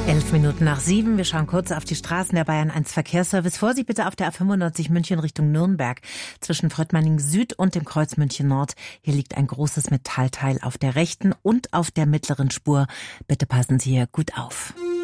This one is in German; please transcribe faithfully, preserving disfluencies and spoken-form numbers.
Elf Minuten nach sieben. Wir schauen kurz auf die Straßen der Bayern eins Verkehrsservice. Vorsicht bitte auf der A fünfundneunzig München Richtung Nürnberg zwischen Fröttmanning Süd und dem Kreuz München Nord. Hier liegt ein großes Metallteil auf der rechten und auf der mittleren Spur. Bitte passen Sie hier gut auf.